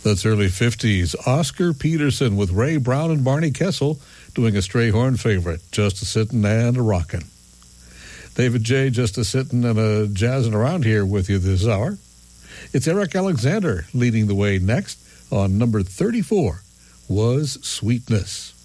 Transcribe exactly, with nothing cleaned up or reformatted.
That's early fifties. Oscar Peterson with Ray Brown and Barney Kessel doing a Strayhorn favorite, Just a Sittin' and a Rockin'. David J. just a sittin' and a jazzin' around here with you this hour. It's Eric Alexander leading the way next on number thirty-four, Was Sweetness.